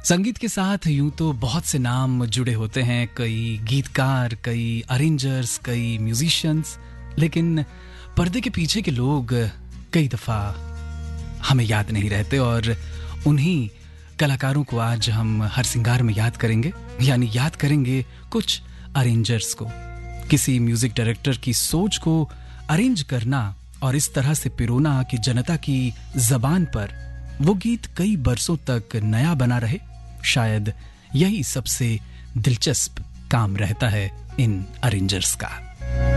संगीत के साथ यूं तो बहुत से नाम जुड़े होते हैं, कई गीतकार, कई अरेंजर्स, कई म्यूजिशियंस, लेकिन पर्दे के पीछे के लोग कई दफा हमें याद नहीं रहते और उन्हीं कलाकारों को आज हम हर सिंगार में याद करेंगे, यानी याद करेंगे कुछ अरेंजर्स को। किसी म्यूजिक डायरेक्टर की सोच को अरेंज करना और इस तरह से पिरोना कि जनता की जबान पर वो गीत कई बरसों तक नया बना रहे, शायद यही सबसे दिलचस्प काम रहता है इन अरेंजर्स का।